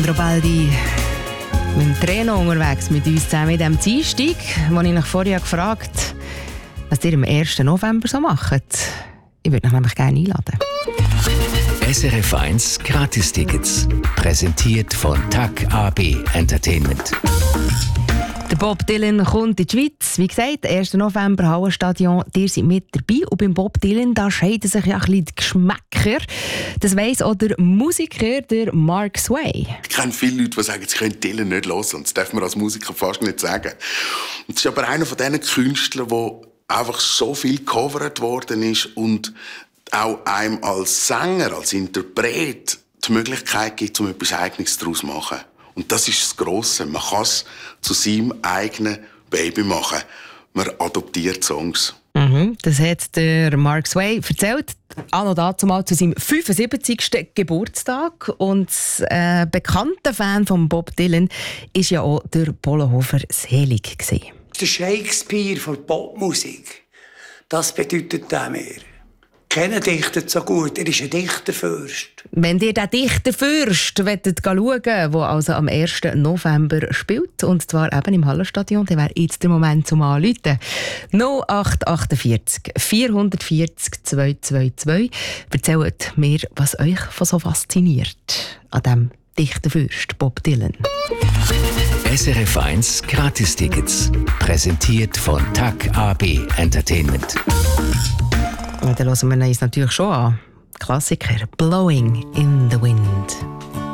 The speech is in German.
Alessandro Baldi mit dem Treno unterwegs mit uns zusammen in diesem Dienstag, wo ich nach vorher gefragt habe, was ihr am 1. November so macht. Ich würde euch nämlich gerne einladen. SRF 1 Gratistickets. Präsentiert von TAG AB Entertainment. Der Bob Dylan kommt in die Schweiz. Wie gesagt, 1. November, Hallenstadion. Ihr seid mit dabei. Und beim Bob Dylan da scheiden sich ja ein bisschen die Geschmäcker. Das weiss auch der Musiker, der Mark Sway. Ich kenne viele Leute, die sagen, sie können Dylan nicht hören. Und das darf man als Musiker fast nicht sagen. Und das ist aber einer von diesen Künstlern, der einfach so viel gecovert worden ist und auch einem als Sänger, als Interpret die Möglichkeit gibt, um etwas Eigenes daraus zu machen. Und das ist das Grosse. Man kann es zu seinem eigenen Baby machen. Man adoptiert Songs. Das hat der Mark Sway erzählt. Anno dazumal zu seinem 75. Geburtstag. Und bekannter Fan von Bob Dylan war ja auch der Polohofer Selig. Der Shakespeare von Popmusik, das bedeutet er mir. Keiner dichtet so gut, er ist ein Dichterfürst. Wenn ihr den Dichterfürst schauen wollt, der also am 1. November spielt, und zwar eben im Hallenstadion, dann wäre jetzt der Moment zum Anrufen. 0848 440 222. Erzählt mir, was euch so fasziniert an diesem Dichterfürst Bob Dylan. SRF 1 Gratistickets. Präsentiert von TAG AB Entertainment. Ja, dann hören wir uns natürlich schon an. Klassiker «Blowing in the Wind».